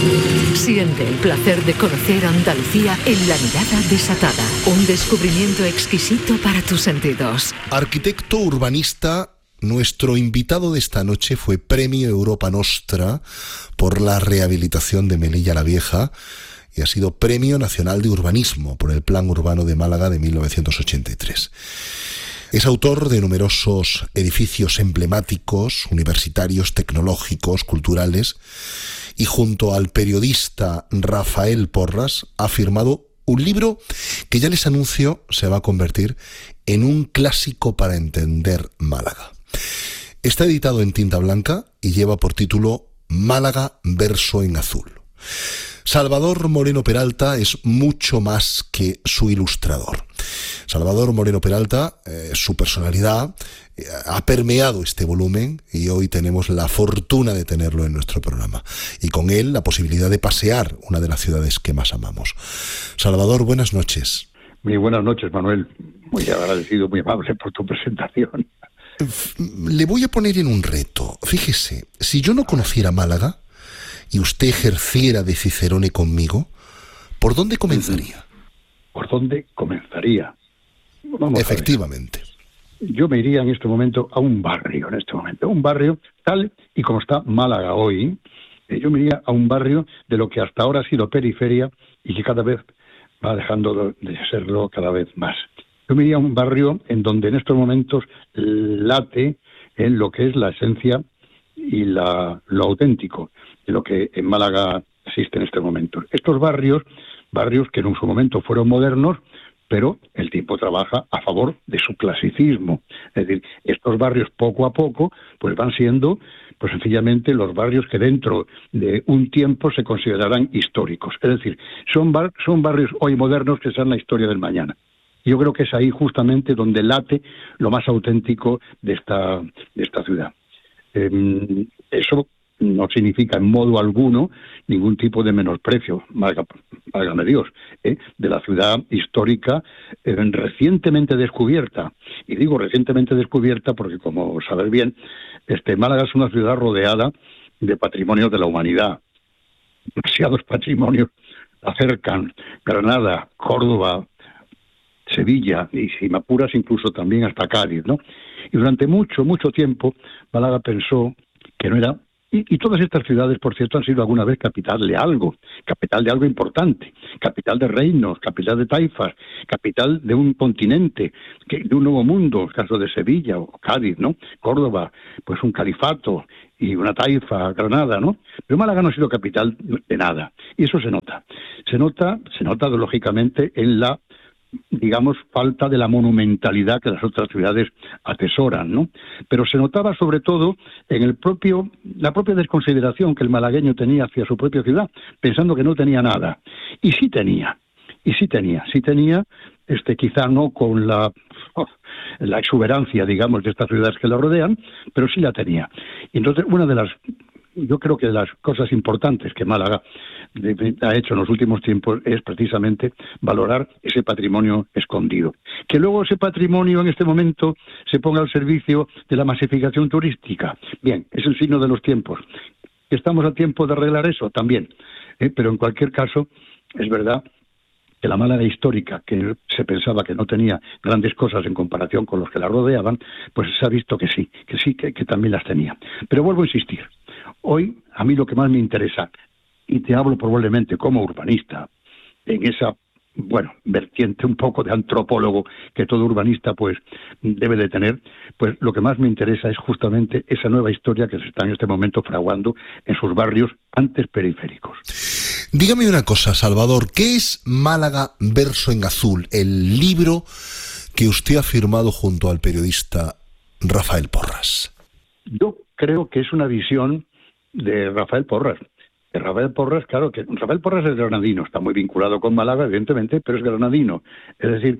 Siente el placer de conocer Andalucía en La Mirada Desatada. Un descubrimiento exquisito para tus sentidos. Arquitecto urbanista, nuestro invitado de esta noche fue Premio Europa Nostra por la rehabilitación de Melilla la Vieja y ha sido Premio Nacional de Urbanismo por el Plan Urbano de Málaga de 1983. Es autor de numerosos edificios emblemáticos, universitarios, tecnológicos, culturales, y junto al periodista Rafael Porras ha firmado un libro que ya les anuncio se va a convertir en un clásico para entender Málaga. Está editado en tinta blanca y lleva por título Málaga verso en azul. Salvador Moreno Peralta es mucho más que su ilustrador. Salvador Moreno Peralta, su personalidad ha permeado este volumen y hoy tenemos la fortuna de tenerlo en nuestro programa. Y con él la posibilidad de pasear una de las ciudades que más amamos. Salvador, buenas noches. Muy buenas noches, Manuel. Muy agradecido, muy amable por tu presentación. Le voy a poner en un reto. Fíjese, si yo no conociera Málaga y usted ejerciera de cicerone conmigo, ¿por dónde comenzaría? ¿Por dónde comenzaría? Vamos Efectivamente. Yo me iría en este momento a un barrio, un barrio tal y como está Málaga hoy. Yo me iría a un barrio de lo que hasta ahora ha sido periferia y que cada vez va dejando de serlo cada vez más. Yo me iría a un barrio en donde en estos momentos late en lo que es la esencia y lo auténtico de lo que en Málaga existe en este momento. Estos barrios que en su momento fueron modernos, pero el tiempo trabaja a favor de su clasicismo. Es decir, estos barrios poco a poco pues van siendo pues sencillamente los barrios que dentro de un tiempo se considerarán históricos. Es decir, son barrios hoy modernos que serán la historia del mañana. Yo creo que es ahí justamente donde late lo más auténtico de esta ciudad. Eso no significa en modo alguno ningún tipo de menosprecio, válgame Dios, de la ciudad histórica recientemente descubierta. Y digo recientemente descubierta porque, como sabes bien, Málaga es una ciudad rodeada de patrimonios de la humanidad. Demasiados patrimonios la acercan: Granada, Córdoba, Sevilla y, si me apuras, incluso también hasta Cádiz, ¿no? Y durante mucho, mucho tiempo Málaga pensó que no era... Y todas estas ciudades, por cierto, han sido alguna vez capital de algo importante, capital de reinos, capital de taifas, capital de un continente, de un nuevo mundo, el caso de Sevilla o Cádiz, ¿no? Córdoba, pues un califato y una taifa, Granada, ¿no? Pero Málaga no ha sido capital de nada, y eso se nota. Se nota lógicamente en la, digamos, falta de la monumentalidad que las otras ciudades atesoran, ¿no? Pero se notaba sobre todo en la propia desconsideración que el malagueño tenía hacia su propia ciudad, pensando que no tenía nada. Y sí tenía, quizá no con la exuberancia, digamos, de estas ciudades que la rodean, pero sí la tenía. Y entonces yo creo que de las cosas importantes que Málaga ha hecho en los últimos tiempos es precisamente valorar ese patrimonio escondido. Que luego ese patrimonio en este momento se ponga al servicio de la masificación turística. Bien, es el signo de los tiempos. ¿Estamos a tiempo de arreglar eso? También. Pero en cualquier caso, es verdad que la Málaga histórica, que se pensaba que no tenía grandes cosas en comparación con los que la rodeaban, pues se ha visto que sí, que también las tenía. Pero vuelvo a insistir. Hoy, a mí lo que más me interesa, y te hablo probablemente como urbanista, en esa, vertiente un poco de antropólogo que todo urbanista pues debe de tener, pues lo que más me interesa es justamente esa nueva historia que se está en este momento fraguando en sus barrios antes periféricos. Dígame una cosa, Salvador, ¿qué es Málaga verso en azul, el libro que usted ha firmado junto al periodista Rafael Porras? Yo creo que es una visión de Rafael Porras. Rafael Porras, claro, que Rafael Porras es granadino, está muy vinculado con Málaga, evidentemente, pero es granadino. Es decir,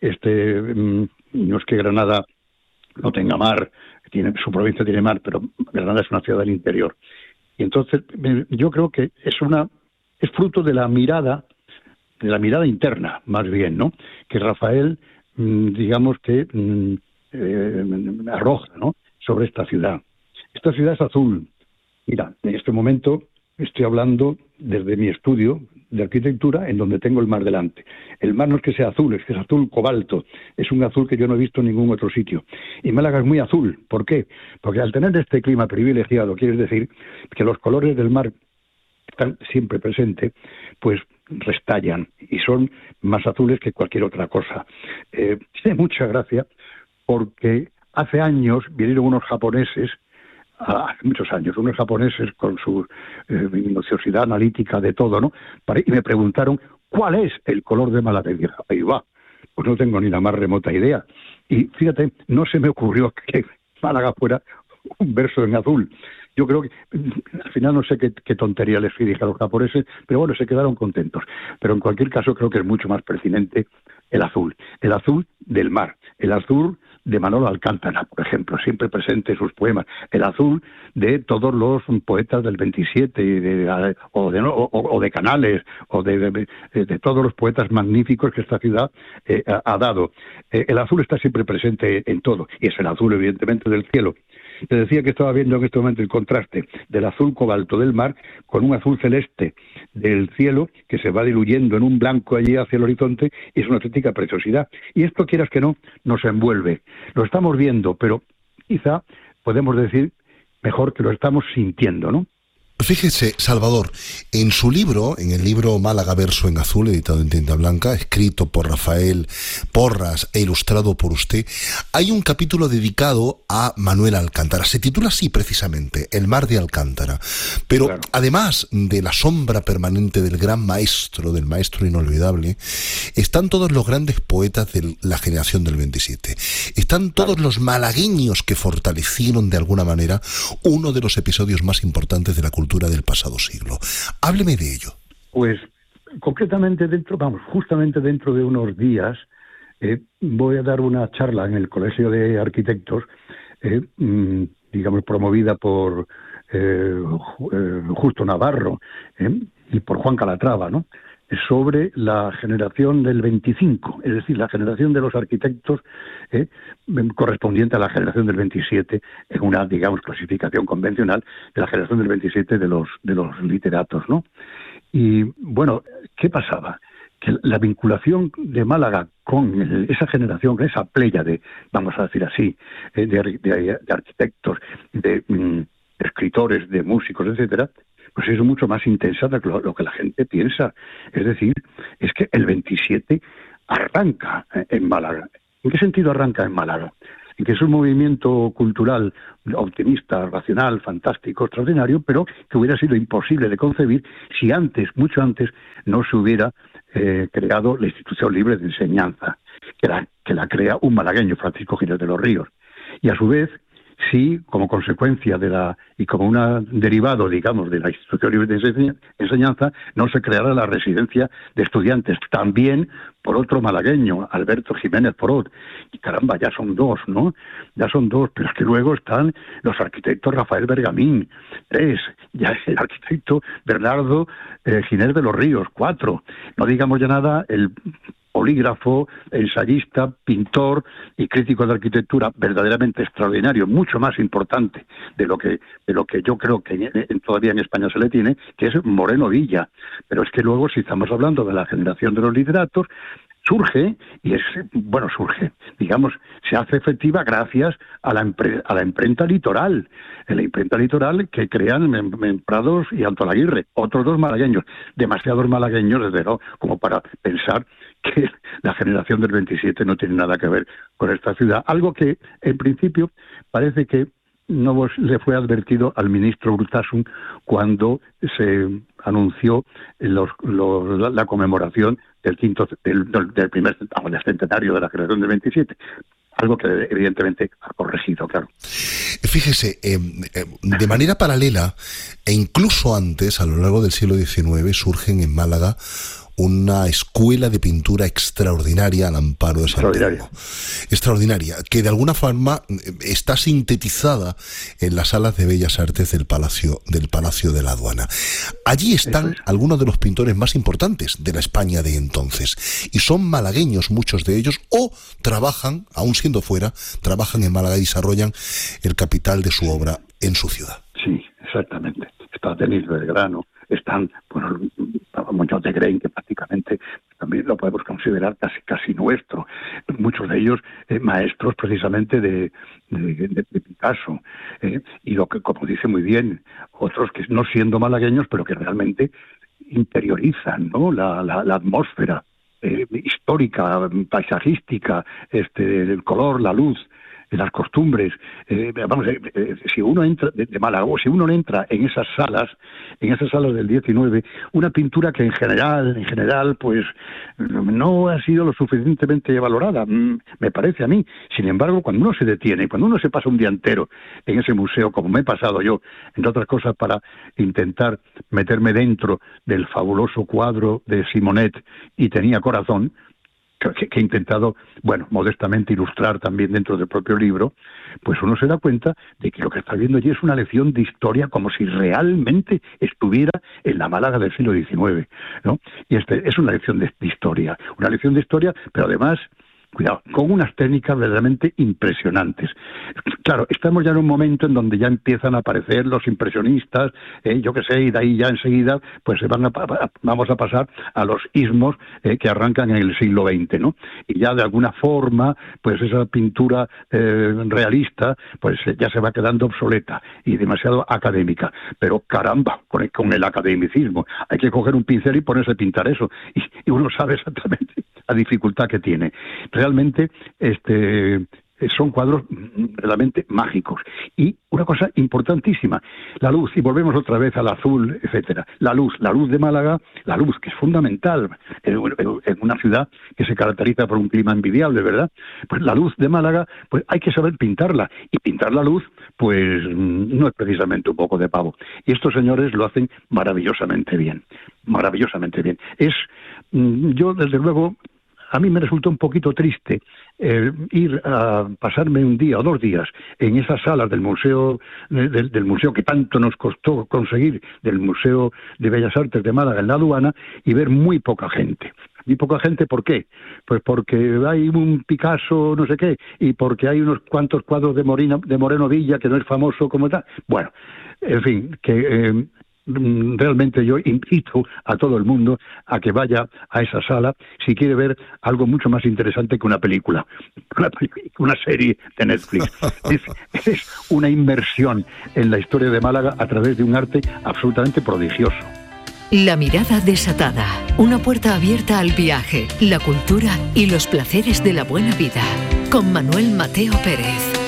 no es que Granada no tenga mar, su provincia tiene mar, pero Granada es una ciudad del interior. Y entonces yo creo que es fruto de la mirada interna, más bien, ¿no? Que Rafael, digamos que arroja, ¿no?, sobre esta ciudad. Esta ciudad es azul. Mira, en este momento estoy hablando desde mi estudio de arquitectura, en donde tengo el mar delante. El mar no es que sea azul, es que es azul cobalto. Es un azul que yo no he visto en ningún otro sitio. Y Málaga es muy azul. ¿Por qué? Porque al tener este clima privilegiado, quiere decir que los colores del mar están siempre presentes, pues restallan y son más azules que cualquier otra cosa. Tiene mucha gracia porque hace años vinieron unos japoneses, hace muchos años, unos japoneses con su minuciosidad analítica de todo, ¿no? Y me preguntaron, ¿cuál es el color de Málaga? Y dije, ahí va, pues no tengo ni la más remota idea. Y fíjate, no se me ocurrió que Málaga fuera un verso en azul. Yo creo que, al final no sé qué tontería les dije a los japoneses, pero bueno, se quedaron contentos. Pero en cualquier caso creo que es mucho más pertinente el azul del mar, el azul de Manolo Alcántara, por ejemplo, siempre presente en sus poemas, el azul de todos los poetas del 27, o de Canales, o de todos los poetas magníficos que esta ciudad ha dado. El azul está siempre presente en todo, y es el azul, evidentemente, del cielo. Te decía que estaba viendo en este momento el contraste del azul cobalto del mar con un azul celeste del cielo que se va diluyendo en un blanco allí hacia el horizonte, y es una auténtica preciosidad. Y esto, quieras que no, nos envuelve. Lo estamos viendo, pero quizá podemos decir mejor que lo estamos sintiendo, ¿no? Fíjese, Salvador, en su libro, en el libro Málaga Verso en Azul, editado en tinta blanca, escrito por Rafael Porras e ilustrado por usted, hay un capítulo dedicado a Manuel Alcántara. Se titula así precisamente, El mar de Alcántara. Pero claro, además de la sombra permanente del gran maestro, del maestro inolvidable, están todos los grandes poetas de la generación del 27. Están todos los malagueños que fortalecieron de alguna manera uno de los episodios más importantes de la cultura del pasado siglo. Hábleme de ello. Pues concretamente justamente dentro de unos días voy a dar una charla en el Colegio de Arquitectos, promovida por Justo Navarro y por Juan Calatrava, ¿no? Sobre la generación del 25, es decir, la generación de los arquitectos correspondiente a la generación del 27, en una, clasificación convencional de la generación del 27 de los literatos, ¿no? Y, bueno, ¿qué pasaba? Que la vinculación de Málaga con esa generación, con esa pléyade, vamos a decir así, de arquitectos, de escritores, de músicos, etcétera, pues es mucho más intensa de lo que la gente piensa. Es decir, es que el 27 arranca en Málaga. ¿En qué sentido arranca en Málaga? En que es un movimiento cultural optimista, racional, fantástico, extraordinario, pero que hubiera sido imposible de concebir si antes, mucho antes, no se hubiera creado la Institución Libre de Enseñanza, que la crea un malagueño, Francisco Gines de los Ríos. Y a su vez, sí, como consecuencia y como un derivado, de la Institución Libre de Enseñanza, no se creará la residencia de estudiantes, también por otro malagueño, Alberto Jiménez Porot. Y caramba, ya son dos, ¿no? Ya son dos, pero es que luego están los arquitectos Rafael Bergamín, 3, ya es el arquitecto Bernardo Gines de los Ríos, 4. No digamos ya nada, el polígrafo, ensayista, pintor y crítico de arquitectura verdaderamente extraordinario, mucho más importante de lo que yo creo que todavía en España se le tiene, que es Moreno Villa. Pero es que luego, si estamos hablando de la generación de los literatos, surge, se hace efectiva gracias a la imprenta Litoral, que crean en Prados y Alto Laguirre, otros dos malagueños, demasiados malagueños, desde luego, como para pensar que la generación del 27 no tiene nada que ver con esta ciudad. Algo que, en principio, parece que no le fue advertido al ministro Urtasun cuando se anunció la conmemoración del centenario de la generación del 27. Algo que evidentemente ha corregido, claro. Fíjese, de manera paralela, e incluso antes, a lo largo del siglo XIX, surgen en Málaga una escuela de pintura extraordinaria al amparo de Santiago. Extraordinaria, que de alguna forma está sintetizada en las salas de Bellas Artes del Palacio de la Aduana. Allí están algunos de los pintores más importantes de la España de entonces, y son malagueños muchos de ellos, o trabajan, aún siendo fuera, trabajan en Málaga y desarrollan el capital de su obra en su ciudad. Sí, exactamente. Está Denis Belgrano, están, bueno, Muñoz de Grey, que prácticamente también lo podemos considerar casi nuestro. Muchos de ellos maestros precisamente de Picasso. Y lo que, como dice muy bien, otros que no siendo malagueños, pero que realmente interiorizan, ¿no?, la atmósfera histórica, paisajística, el color, la luz, las costumbres. Si uno entra de Málaga, o si uno entra en esas salas del 19, una pintura que en general, pues no ha sido lo suficientemente valorada, me parece a mí. Sin embargo, cuando uno se detiene, cuando uno se pasa un día entero en ese museo, como me he pasado yo, entre otras cosas para intentar meterme dentro del fabuloso cuadro de Simonet, y tenía corazón, que he intentado, bueno, modestamente ilustrar también dentro del propio libro, pues uno se da cuenta de que lo que está viendo allí es una lección de historia, como si realmente estuviera en la Málaga del siglo XIX, ¿no? Y es una lección de historia, pero además, cuidado, con unas técnicas verdaderamente impresionantes. Claro, estamos ya en un momento en donde ya empiezan a aparecer los impresionistas, yo qué sé, y de ahí ya enseguida pues vamos a pasar a los ismos que arrancan en el siglo XX, ¿no? Y ya de alguna forma, pues esa pintura realista, pues ya se va quedando obsoleta y demasiado académica. Pero caramba, con el academicismo, hay que coger un pincel y ponerse a pintar eso, y uno sabe exactamente la dificultad que tiene. Realmente son cuadros realmente mágicos. Y una cosa importantísima, la luz, y volvemos otra vez al azul, etcétera. La luz de Málaga, la luz, que es fundamental en una ciudad que se caracteriza por un clima envidiable, ¿verdad? Pues la luz de Málaga, pues hay que saber pintarla, y pintar la luz, pues no es precisamente un poco de pavo. Y estos señores lo hacen maravillosamente bien, maravillosamente bien. Yo desde luego, a mí me resultó un poquito triste ir a pasarme un día o 2 días en esas salas del museo que tanto nos costó conseguir, del Museo de Bellas Artes de Málaga en la Aduana, y ver muy poca gente. ¿Y poca gente por qué? Pues porque hay un Picasso, no sé qué, y porque hay unos cuantos cuadros de Moreno Villa, que no es famoso como tal. Bueno, en fin, que realmente yo invito a todo el mundo a que vaya a esa sala si quiere ver algo mucho más interesante que una película, una serie de Netflix. Es una inmersión en la historia de Málaga a través de un arte absolutamente prodigioso. La mirada desatada, una puerta abierta al viaje, la cultura y los placeres de la buena vida, con Manuel Mateo Pérez.